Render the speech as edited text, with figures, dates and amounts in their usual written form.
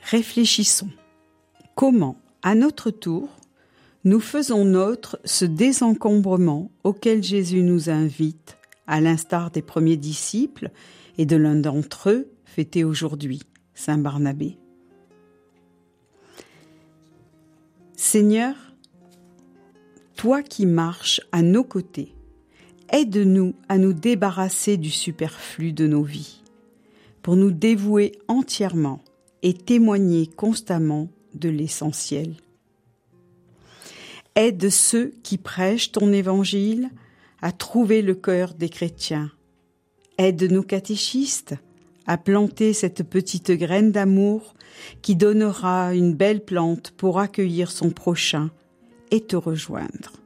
Réfléchissons. Comment, à notre tour, nous faisons nôtre ce désencombrement auquel Jésus nous invite, à l'instar des premiers disciples et de l'un d'entre eux, fêté aujourd'hui, Saint Barnabé. Seigneur, toi qui marches à nos côtés, aide-nous à nous débarrasser du superflu de nos vies, pour nous dévouer entièrement et témoigner constamment de l'essentiel. Aide ceux qui prêchent ton évangile à trouver le cœur des chrétiens. Aide nos catéchistes à planter cette petite graine d'amour qui donnera une belle plante pour accueillir son prochain et te rejoindre.